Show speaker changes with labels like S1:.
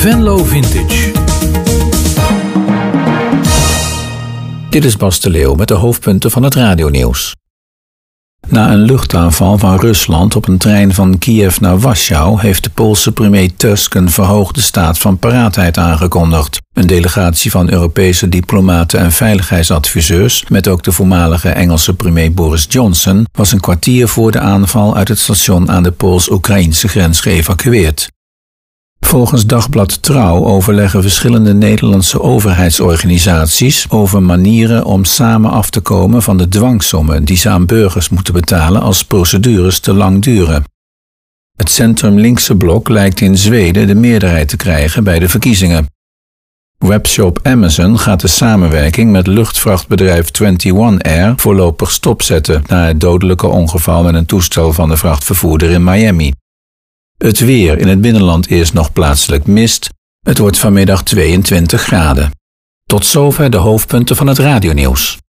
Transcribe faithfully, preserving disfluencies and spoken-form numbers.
S1: Venlo Vintage.
S2: Dit is Bas de Leeuw met de hoofdpunten van het radionieuws. Na een luchtaanval van Rusland op een trein van Kiev naar Warschau heeft de Poolse premier Tusk een verhoogde staat van paraatheid aangekondigd. Een delegatie van Europese diplomaten en veiligheidsadviseurs, met ook de voormalige Engelse premier Boris Johnson, was een kwartier voor de aanval uit het station aan de Pools-Oekraïnse grens geëvacueerd. Volgens Dagblad Trouw overleggen verschillende Nederlandse overheidsorganisaties over manieren om samen af te komen van de dwangsommen die ze aan burgers moeten betalen als procedures te lang duren. Het centrum-linkse blok lijkt in Zweden de meerderheid te krijgen bij de verkiezingen. Webshop Amazon gaat de samenwerking met luchtvrachtbedrijf eenentwintig Air voorlopig stopzetten na het dodelijke ongeval met een toestel van de vrachtvervoerder in Miami. Het weer in het binnenland is nog plaatselijk mist. Het wordt vanmiddag tweeëntwintig graden. Tot zover de hoofdpunten van het radionieuws.